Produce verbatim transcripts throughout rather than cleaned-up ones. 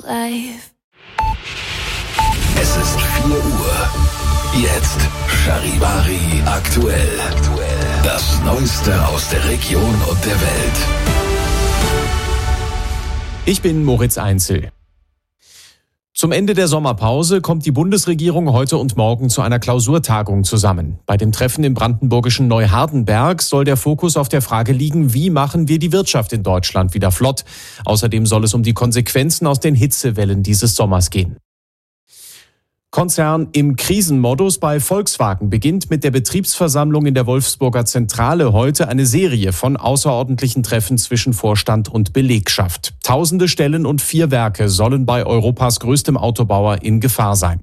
life. Es ist vier Uhr. Jetzt Charivari aktuell. Das Neueste aus der Region und der Welt. Ich bin Moritz Einzel. Zum Ende der Sommerpause kommt die Bundesregierung heute und morgen zu einer Klausurtagung zusammen. Bei dem Treffen im brandenburgischen Neuhardenberg soll der Fokus auf der Frage liegen, wie machen wir die Wirtschaft in Deutschland wieder flott. Außerdem soll es um die Konsequenzen aus den Hitzewellen dieses Sommers gehen. Konzern im Krisenmodus bei Volkswagen beginnt mit der Betriebsversammlung in der Wolfsburger Zentrale heute eine Serie von außerordentlichen Treffen zwischen Vorstand und Belegschaft. Tausende Stellen und vier Werke sollen bei Europas größtem Autobauer in Gefahr sein.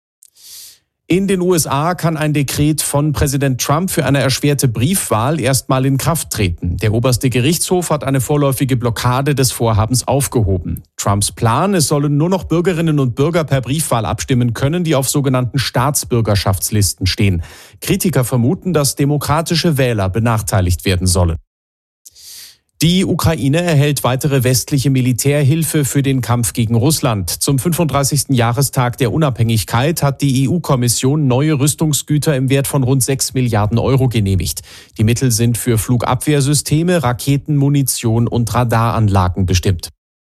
In den U S A kann ein Dekret von Präsident Trump für eine erschwerte Briefwahl erstmal in Kraft treten. Der oberste Gerichtshof hat eine vorläufige Blockade des Vorhabens aufgehoben. Trumps Plan, es sollen nur noch Bürgerinnen und Bürger per Briefwahl abstimmen können, die auf sogenannten Staatsbürgerschaftslisten stehen. Kritiker vermuten, dass demokratische Wähler benachteiligt werden sollen. Die Ukraine erhält weitere westliche Militärhilfe für den Kampf gegen Russland. Zum fünfunddreißigsten Jahrestag der Unabhängigkeit hat die E U-Kommission neue Rüstungsgüter im Wert von rund sechs Milliarden Euro genehmigt. Die Mittel sind für Flugabwehrsysteme, Raketen, Munition und Radaranlagen bestimmt.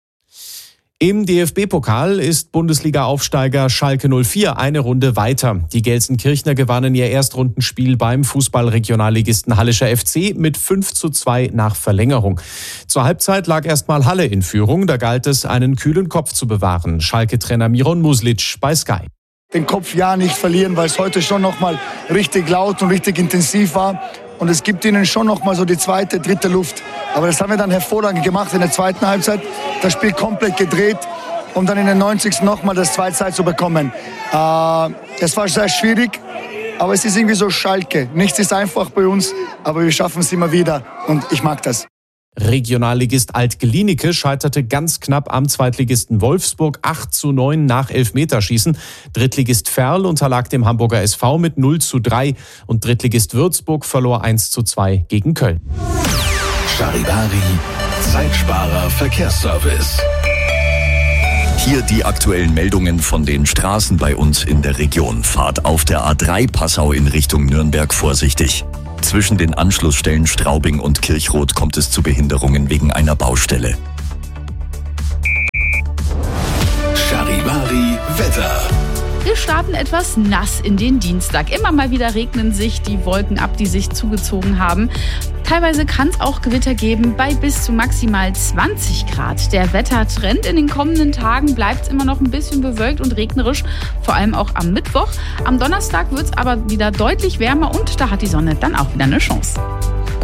Im D F B-Pokal ist Bundesliga-Aufsteiger Schalke null vier eine Runde weiter. Die Gelsenkirchner gewannen ihr Erstrundenspiel beim Fußball-Regionalligisten Hallischer F C mit fünf zu zwei nach Verlängerung. Zur Halbzeit lag erstmal Halle in Führung, da galt es, einen kühlen Kopf zu bewahren. Schalke-Trainer Miron Muslic bei Sky. Den Kopf ja nicht verlieren, weil es heute schon noch mal richtig laut und richtig intensiv war. Und es gibt ihnen schon noch mal so die zweite, dritte Luft. Aber das haben wir dann hervorragend gemacht in der zweiten Halbzeit. Das Spiel komplett gedreht, um dann in den neunzigsten noch mal das zwei zwei zu bekommen. Äh, es war sehr schwierig, aber es ist irgendwie so Schalke. Nichts ist einfach bei uns, aber wir schaffen es immer wieder und ich mag das. Regionalligist Alt-Glienicke scheiterte ganz knapp am Zweitligisten Wolfsburg acht zu neun nach Elfmeterschießen. Drittligist Verl unterlag dem Hamburger S V mit null zu drei und Drittligist Würzburg verlor eins zu zwei gegen Köln. Charivari, Zeitsparer Verkehrsservice. Hier die aktuellen Meldungen von den Straßen bei uns in der Region. Fahrt auf der A drei Passau in Richtung Nürnberg vorsichtig. Zwischen den Anschlussstellen Straubing und Kirchroth kommt es zu Behinderungen wegen einer Baustelle. Charivari Wetter. Wir starten etwas nass in den Dienstag. Immer mal wieder regnen sich die Wolken ab, die sich zugezogen haben. Teilweise kann es auch Gewitter geben bei bis zu maximal zwanzig Grad. Der Wettertrend in den kommenden Tagen bleibt immer noch ein bisschen bewölkt und regnerisch, vor allem auch am Mittwoch. Am Donnerstag wird es aber wieder deutlich wärmer und da hat die Sonne dann auch wieder eine Chance.